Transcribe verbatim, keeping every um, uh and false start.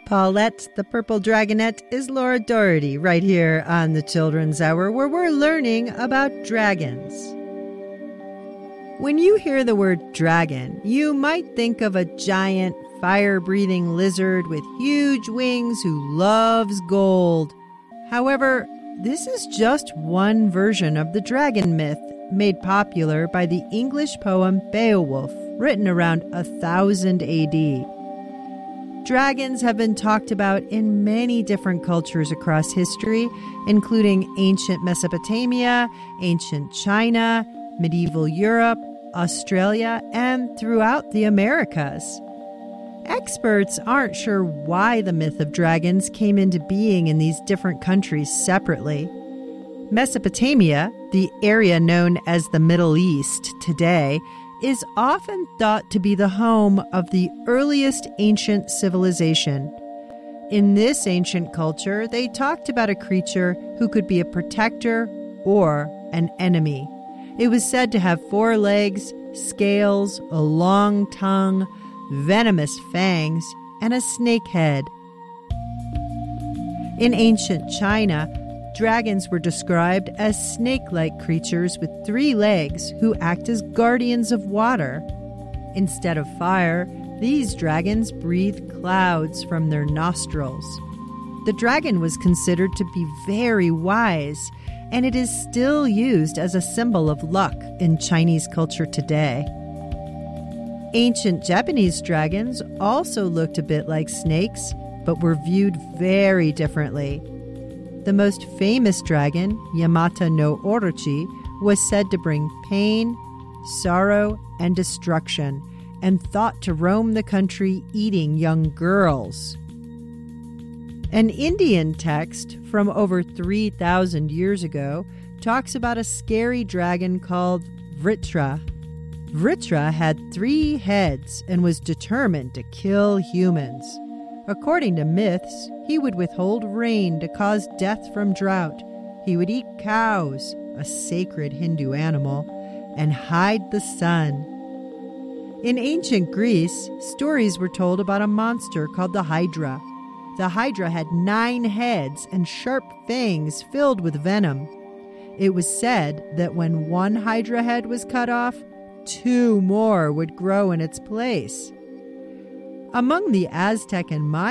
Paulette, the Purple Dragonette, is Laura Doherty right here on the Children's Hour, where we're learning about dragons. When you hear the word dragon, you might think of a giant, fire-breathing lizard with huge wings who loves gold. However, this is just one version of the dragon myth made popular by the English poem Beowulf, written around one thousand A D. Dragons have been talked about in many different cultures across history, including ancient Mesopotamia, ancient China, medieval Europe, Australia, and throughout the Americas. Experts aren't sure why the myth of dragons came into being in these different countries separately. Mesopotamia, the area known as the Middle East today, is often thought to be the home of the earliest ancient civilization. In this ancient culture, they talked about a creature who could be a protector or an enemy. It was said to have four legs, scales, a long tongue, venomous fangs, and a snake head. In ancient China, dragons were described as snake-like creatures with three legs who act as guardians of water. Instead of fire, these dragons breathe clouds from their nostrils. The dragon was considered to be very wise, and it is still used as a symbol of luck in Chinese culture today. Ancient Japanese dragons also looked a bit like snakes, but were viewed very differently. The most famous dragon, Yamata no Orochi, was said to bring pain, sorrow, and destruction, and thought to roam the country eating young girls. An Indian text from over three thousand years ago talks about a scary dragon called Vritra. Vritra had three heads and was determined to kill humans. According to myths, he would withhold rain to cause death from drought. He would eat cows, a sacred Hindu animal, and hide the sun. In ancient Greece, stories were told about a monster called the Hydra. The Hydra had nine heads and sharp fangs filled with venom. It was said that when one Hydra head was cut off, two more would grow in its place. Among the Aztec and Maya